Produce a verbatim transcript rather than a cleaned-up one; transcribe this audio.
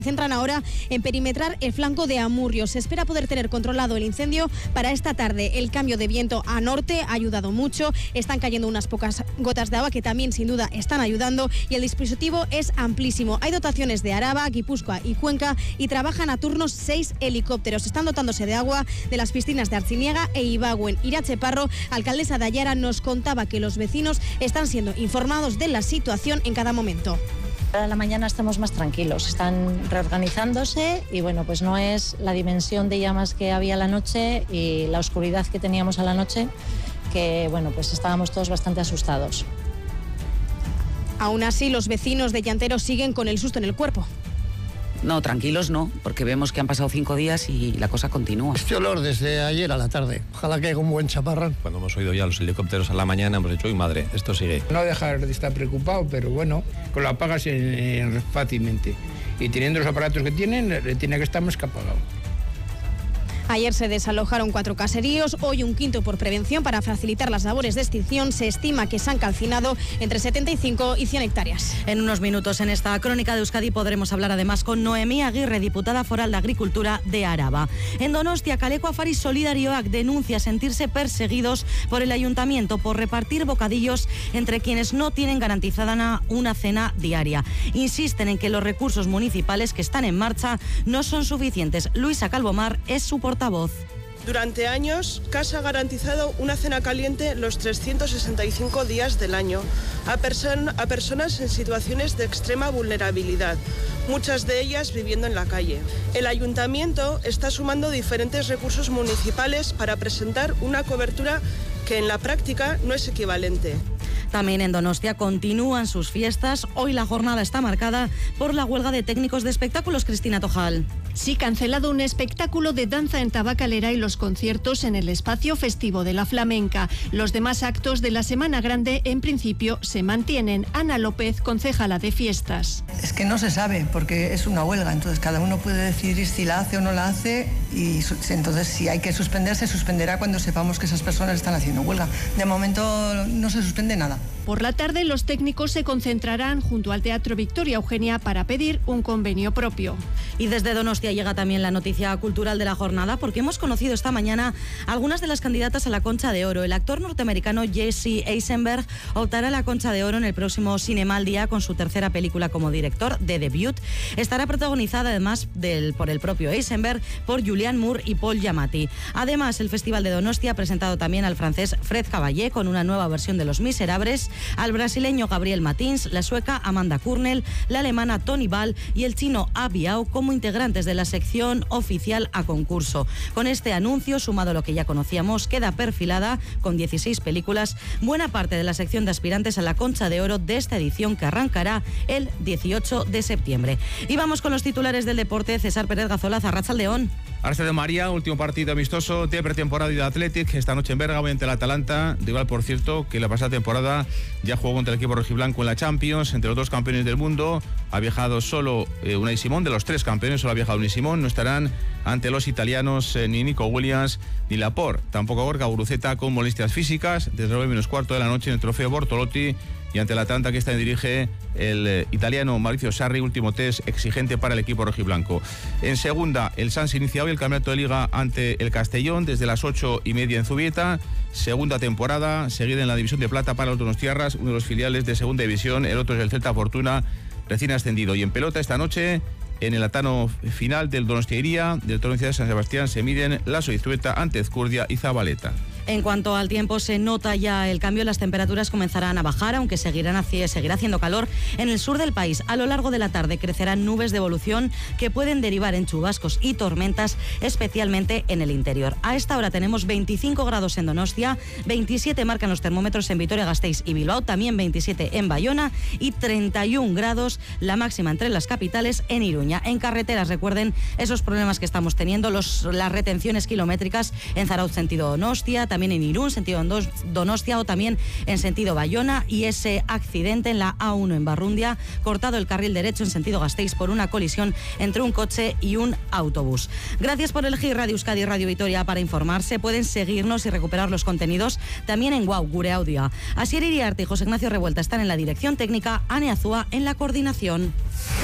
Centran ahora en perimetrar el flanco de Amurrio. Se espera poder tener controlado el incendio para esta tarde. El cambio de viento a norte ha ayudado mucho. Están cayendo unas pocas gotas de agua que también sin duda están ayudando y el dispositivo es amplísimo. Hay dotaciones de Araba, Guipúzcoa y Cuenca y trabajan a turnos seis helicópteros. Están dotándose de agua de las piscinas de Artziniega e Ibagüen. Irache Parro, alcaldesa de Ayara, nos contaba que los vecinos están siendo informados de la situación en cada momento. A la mañana estamos más tranquilos, están reorganizándose y bueno, pues no es la dimensión de llamas que había a la noche y la oscuridad que teníamos a la noche, que bueno, pues estábamos todos bastante asustados. Aún así, los vecinos de Llantero siguen con el susto en el cuerpo. No, tranquilos no, porque vemos que han pasado cinco días y la cosa continúa. Este olor desde ayer a la tarde. Ojalá que haya un buen chaparrón. Cuando hemos oído ya los helicópteros a la mañana hemos dicho, uy madre, esto sigue. No dejar de estar preocupado, pero bueno, lo apagas en, en, fácilmente. Y teniendo los aparatos que tienen, tiene que estar más que apagado. Ayer se desalojaron cuatro caseríos, hoy un quinto por prevención para facilitar las labores de extinción. Se estima que se han calcinado entre setenta y cinco y cien hectáreas. En unos minutos en esta crónica de Euskadi podremos hablar además con Noemí Aguirre, diputada foral de Agricultura de Araba. En Donostia, Kaleko Afari Solidarioak denuncia sentirse perseguidos por el ayuntamiento por repartir bocadillos entre quienes no tienen garantizada una cena diaria. Insisten en que los recursos municipales que están en marcha no son suficientes. Luisa Calvomar es su portavoz. Durante años, Casa ha garantizado una cena caliente los trescientos sesenta y cinco días del año a, person- a personas en situaciones de extrema vulnerabilidad, muchas de ellas viviendo en la calle. El ayuntamiento está sumando diferentes recursos municipales para presentar una cobertura que en la práctica no es equivalente. También en Donostia continúan sus fiestas. Hoy la jornada está marcada por la huelga de técnicos de espectáculos. Cristina Tojal. Sí, cancelado un espectáculo de danza en Tabacalera y los conciertos en el espacio festivo de la Flamenca. Los demás actos de la Semana Grande, en principio, se mantienen. Ana López, concejala de fiestas. Es que no se sabe, porque es una huelga, entonces cada uno puede decidir si la hace o no la hace y entonces si hay que suspender, se suspenderá cuando sepamos que esas personas están haciendo huelga. De momento no se suspende nada. Por la tarde, los técnicos se concentrarán junto al Teatro Victoria Eugenia para pedir un convenio propio. Y desde Donostia llega también la noticia cultural de la jornada, porque hemos conocido esta mañana algunas de las candidatas a la Concha de Oro. El actor norteamericano Jesse Eisenberg optará a la Concha de Oro en el próximo Cinema al Día con su tercera película como director, de debut. Estará protagonizada además del, por el propio Eisenberg, por Julianne Moore y Paul Giamatti. Además, el Festival de Donostia ha presentado también al francés Fred Caballé con una nueva versión de Los Miserables, al brasileño Gabriel Matins, la sueca Amanda Kurnell, la alemana Toni Ball y el chino A Biao como integrantes de la sección oficial a concurso. Con este anuncio, sumado a lo que ya conocíamos, queda perfilada con dieciséis películas buena parte de la sección de aspirantes a la Concha de Oro de esta edición que arrancará el dieciocho de septiembre. Y vamos con los titulares del deporte. César Pérez Gazola, Arratsaldeón. Arce de María, último partido amistoso de pretemporada y de Athletic esta noche en Bérgamo ante el Atalanta. Rival, por cierto, que la pasada temporada ya jugó contra el equipo rojiblanco en la Champions, entre los dos campeones del mundo. Ha viajado solo eh, Unai Simón, de los tres campeones solo ha viajado Unai Simón. No estarán ante los italianos eh, ni Nico Williams ni Laporte. Tampoco Gorka Guruceta con molestias físicas. Desde nueve menos cuarto de la noche en el trofeo Bortolotti y ante el Atalanta que esta dirige el eh, italiano Maurizio Sarri, último test exigente para el equipo rojiblanco. En segunda, el Sanz inicia hoy el campeonato de Liga ante el Castellón desde las ocho y media en Zubieta. Segunda temporada, seguida en la división de plata para los donostiarras, uno de los filiales de segunda división, el otro es el Celta Fortuna, recién ascendido. Y en pelota esta noche, en el atano final del Donostiairia, del Torrencia de San Sebastián, se miden la Soizueta ante Ezcurdia y Zabaleta. En cuanto al tiempo, se nota ya el cambio, las temperaturas comenzarán a bajar, aunque seguirán hacia, seguirá haciendo calor en el sur del país. A lo largo de la tarde crecerán nubes de evolución que pueden derivar en chubascos y tormentas, especialmente en el interior. A esta hora tenemos veinticinco grados en Donostia, veintisiete marcan los termómetros en Vitoria-Gasteiz y Bilbao, también veintisiete en Bayona y treinta y un grados la máxima entre las capitales en Iruña. En carreteras, recuerden esos problemas que estamos teniendo, los, las retenciones kilométricas en Zarautz sentido Donostia, también en Irún, sentido Donostia, o también en sentido Bayona, y ese accidente en la A uno en Barrundia, cortado el carril derecho en sentido Gasteiz por una colisión entre un coche y un autobús. Gracias por elegir Radio Euskadi y Radio Vitoria para informarse. Pueden seguirnos y recuperar los contenidos también en Guau, Gure Audio. Asier Iriarte y José Ignacio Revuelta están en la dirección técnica, Ane Azúa en la coordinación.